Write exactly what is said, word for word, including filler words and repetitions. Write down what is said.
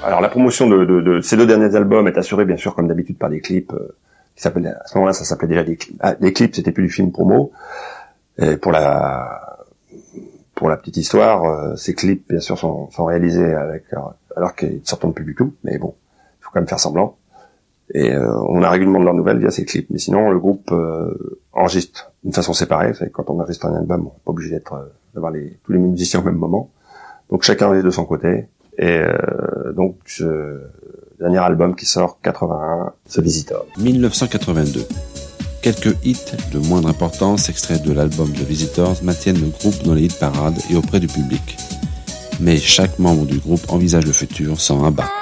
Alors la promotion de, de, de ces deux derniers albums est assurée bien sûr comme d'habitude par des clips euh, qui s'appellent, à ce moment-là ça s'appelait déjà des clips. Ah, des clips, c'était plus du film promo. Et pour la pour la petite histoire, euh, ces clips bien sûr sont, sont réalisés avec alors, alors qu'ils ne sortent plus du tout, mais bon, il faut quand même faire semblant. Et euh, on a régulièrement de leurs nouvelles via ces clips. Mais sinon le groupe euh, enregistre d'une façon séparée. C'est quand on enregistre un album, on n'est pas obligé d'être euh, d'avoir les tous les musiciens au même moment. Donc chacun est de son côté. Et euh, donc ce dernier album qui sort quatre-vingt-un, The Visitors. dix-neuf cent quatre-vingt-deux. Quelques hits de moindre importance extraits de l'album The Visitors maintiennent le groupe dans les hit parades et auprès du public. Mais chaque membre du groupe envisage le futur sans un bas.